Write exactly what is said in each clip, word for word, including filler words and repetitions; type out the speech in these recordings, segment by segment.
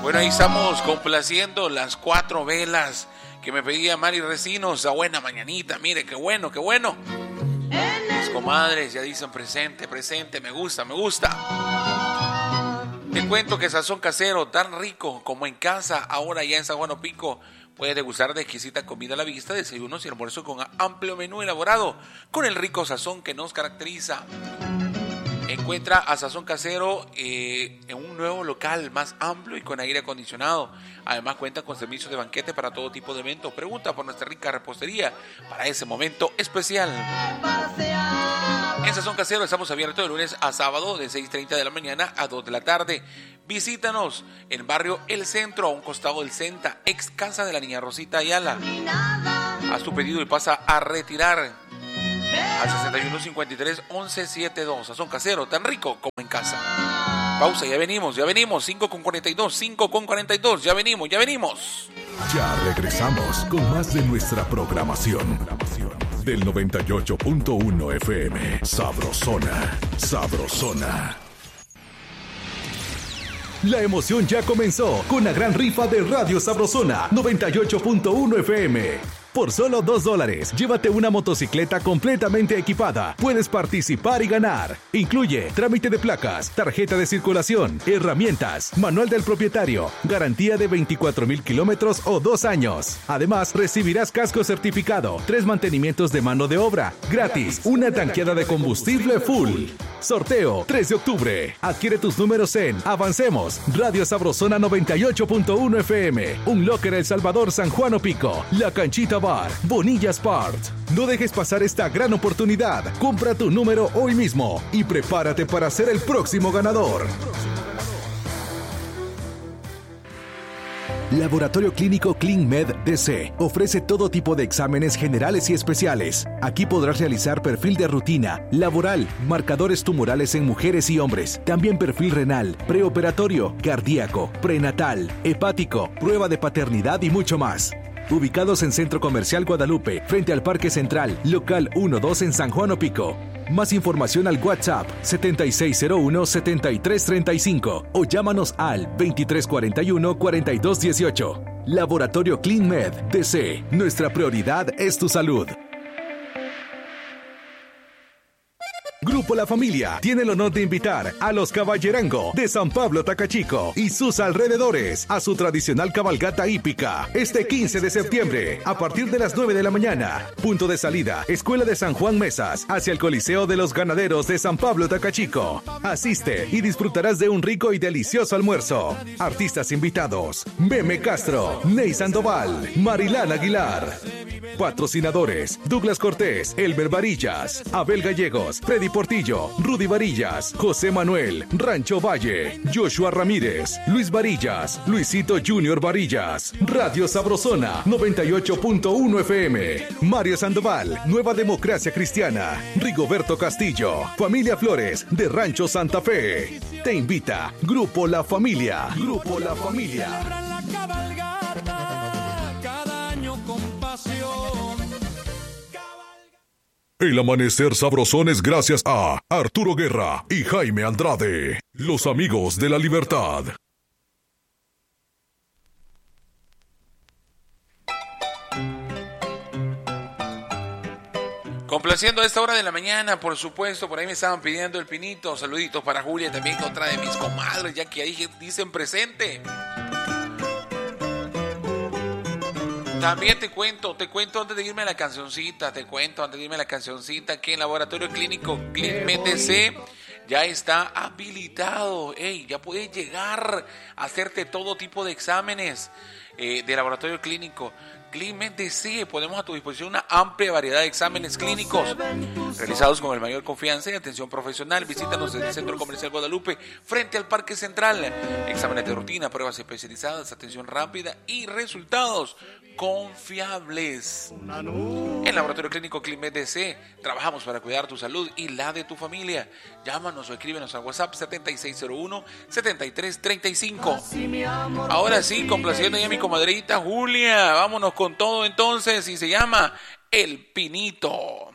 Bueno, ahí estamos complaciendo las cuatro velas que me pedía Mari Recinos. A buena mañanita, mire, qué bueno, qué bueno. Mis comadres ya dicen presente, presente, me gusta, me gusta. Te cuento que sazón casero, tan rico como en casa, ahora ya en San Juan Opico. Puedes degustar de exquisita comida a la vista, desayunos y almuerzos con amplio menú elaborado, con el rico sazón que nos caracteriza. Encuentra a Sazón Casero eh, en un nuevo local más amplio y con aire acondicionado. Además cuenta con servicios de banquete para todo tipo de eventos. Pregunta por nuestra rica repostería para ese momento especial. En Sazón Casero estamos abiertos de lunes a sábado de seis y media de la mañana a dos de la tarde. Visítanos en barrio El Centro, a un costado del Centa, ex casa de la niña Rosita Ayala. Haz tu pedido y pasa a retirar al sesenta y uno cincuenta y tres once setenta y dos. Sazón Casero, tan rico como en casa. Pausa, ya venimos, ya venimos. cinco con cuarenta y dos, cinco con cuarenta y dos. Ya venimos, ya venimos. Ya regresamos con más de nuestra programación. Del noventa y ocho punto uno F M. Sabrosona, sabrosona. La emoción ya comenzó con la gran rifa de Radio Sabrosona noventa y ocho punto uno F M. Por solo dos dólares, llévate una motocicleta completamente equipada. Puedes participar y ganar. Incluye trámite de placas, tarjeta de circulación, herramientas, manual del propietario, garantía de veinticuatro mil kilómetros o dos años. Además, recibirás casco certificado, tres mantenimientos de mano de obra, gratis, una tanqueada de combustible full. Sorteo tres de octubre. Adquiere tus números en Avancemos, Radio Sabrosona noventa y ocho punto uno F M, Un Locker El Salvador, San Juan Opico, La Canchita Bar, Bonilla Sport. No dejes pasar esta gran oportunidad. Compra tu número hoy mismo y prepárate para ser el próximo ganador. Laboratorio Clínico ClinMed D C ofrece todo tipo de exámenes generales y especiales. Aquí podrás realizar perfil de rutina, laboral, marcadores tumorales en mujeres y hombres, también perfil renal, preoperatorio, cardíaco, prenatal, hepático, prueba de paternidad y mucho más. Ubicados en Centro Comercial Guadalupe, frente al Parque Central, local uno dos en San Juan Opico. Más información al WhatsApp setenta y seis cero uno, setenta y tres treinta y cinco o llámanos al veintitrés cuarenta y uno, cuarenta y dos dieciocho. Laboratorio ClinMed D C. Nuestra prioridad es tu salud. Grupo La Familia tiene el honor de invitar a los Caballerango de San Pablo Tacachico y sus alrededores a su tradicional cabalgata hípica este quince de septiembre a partir de las nueve de la mañana. Punto de salida, Escuela de San Juan Mesas, hacia el Coliseo de los Ganaderos de San Pablo Tacachico. Asiste y disfrutarás de un rico y delicioso almuerzo. Artistas invitados: Meme Castro, Ney Sandoval, Marilán Aguilar. Patrocinadores: Douglas Cortés, Elmer Varillas, Abel Gallegos, Freddy Portillo, Rudy Varillas, José Manuel, Rancho Valle, Joshua Ramírez, Luis Varillas, Luisito Junior Varillas. Radio Sabrosona noventa y ocho punto uno F M. Mario Sandoval, Nueva Democracia Cristiana. Rigoberto Castillo, Familia Flores de Rancho Santa Fe. Te invita Grupo La Familia. Grupo La Familia. El amanecer sabrosón es gracias a Arturo Guerra y Jaime Andrade, los amigos de la libertad. Complaciendo a esta hora de la mañana, por supuesto, por ahí me estaban pidiendo el pinito. Saluditos para Julia, también otra de mis comadres, ya que ahí dicen presente. También te cuento, te cuento antes de irme a la cancioncita, te cuento antes de irme a la cancioncita que el Laboratorio Clínico ClinMed D C ya está habilitado. Ey, ya puedes llegar a hacerte todo tipo de exámenes eh, de laboratorio clínico. ClinMed D C, ponemos a tu disposición una amplia variedad de exámenes clínicos realizados con el mayor confianza y atención profesional. Visítanos en el Centro Comercial Guadalupe, frente al Parque Central. Exámenes de rutina, pruebas especializadas, atención rápida y resultados confiables. En Laboratorio Clínico ClinMed D C trabajamos para cuidar tu salud y la de tu familia. Llámanos o escríbenos al WhatsApp setenta y seis cero uno, setenta y tres treinta y cinco. Ahora sí, complaciendo ya a mi comadrita Julia, vámonos con todo entonces, y se llama El Pinito.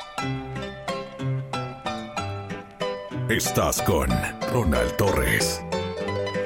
Estás con Ronald Torres.